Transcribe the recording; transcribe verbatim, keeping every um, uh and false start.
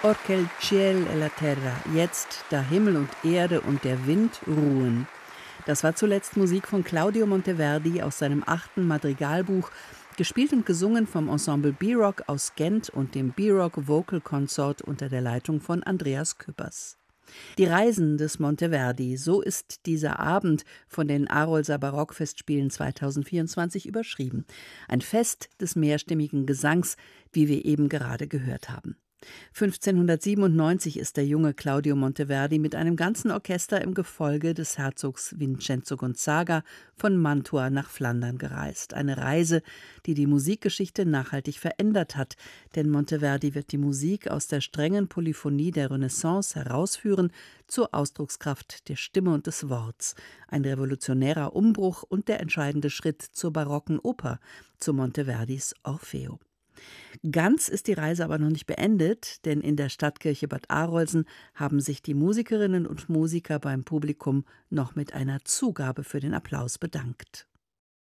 Or che il ciel e la terra, jetzt da Himmel und Erde und der Wind ruhen. Das war zuletzt Musik von Claudio Monteverdi aus seinem achten Madrigalbuch, gespielt und gesungen vom Ensemble B-Rock aus Gent und dem B-Rock Vocal Consort unter der Leitung von Andreas Küppers. Die Reisen des Monteverdi, so ist dieser Abend von den Arolser Barockfestspielen zweitausendvierundzwanzig überschrieben. Ein Fest des mehrstimmigen Gesangs, wie wir eben gerade gehört haben. fünfzehnhundertsiebenundneunzig ist der junge Claudio Monteverdi mit einem ganzen Orchester im Gefolge des Herzogs Vincenzo Gonzaga von Mantua nach Flandern gereist. Eine Reise, die die Musikgeschichte nachhaltig verändert hat, denn Monteverdi wird die Musik aus der strengen Polyphonie der Renaissance herausführen zur Ausdruckskraft der Stimme und des Worts. Ein revolutionärer Umbruch und der entscheidende Schritt zur barocken Oper, zu Monteverdis Orfeo. Ganz ist die Reise aber noch nicht beendet, denn in der Stadtkirche Bad Arolsen haben sich die Musikerinnen und Musiker beim Publikum noch mit einer Zugabe für den Applaus bedankt.